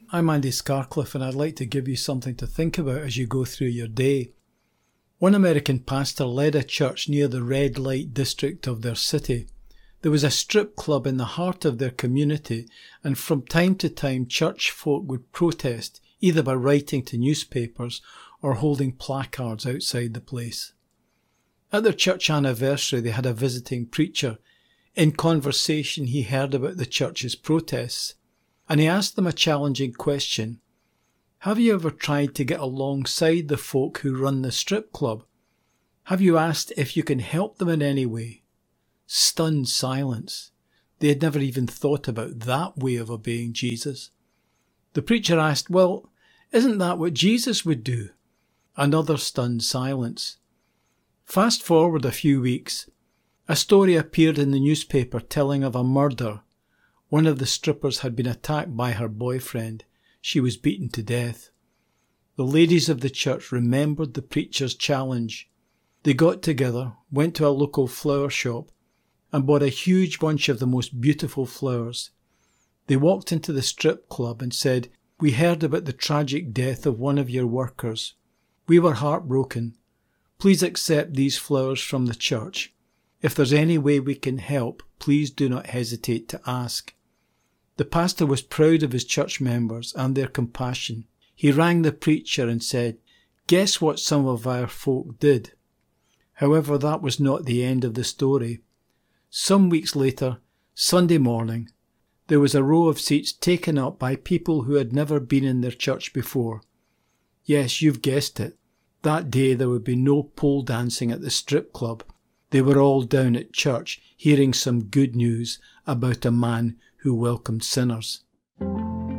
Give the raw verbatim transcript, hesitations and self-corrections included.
I'm Andy Scarcliffe, and I'd like to give you something to think about as you go through your day. One American pastor led a church near the red light district of their city. There was a strip club in the heart of their community, and from time to time church folk would protest, either by writing to newspapers or holding placards outside the place. At their church anniversary, they had a visiting preacher. In conversation, he heard about the church's protests, and he asked them a challenging question. Have you ever tried to get alongside the folk who run the strip club? Have you asked if you can help them in any way? Stunned silence. They had never even thought about that way of obeying Jesus. The preacher asked, well, isn't that what Jesus would do? Another stunned silence. Fast forward a few weeks. A story appeared in the newspaper telling of a murder. One of the strippers had been attacked by her boyfriend. She was beaten to death. The ladies of the church remembered the preacher's challenge. They got together, went to a local flower shop, and bought a huge bunch of the most beautiful flowers. They walked into the strip club and said, "We heard about the tragic death of one of your workers. We were heartbroken. Please accept these flowers from the church. If there's any way we can help, please do not hesitate to ask." The pastor was proud of his church members and their compassion. He rang the preacher and said, "Guess what some of our folk did?" However, that was not the end of the story. Some weeks later, Sunday morning, there was a row of seats taken up by people who had never been in their church before. Yes, you've guessed it. That day there would be no pole dancing at the strip club. They were all down at church, hearing some good news about a man who welcomed sinners.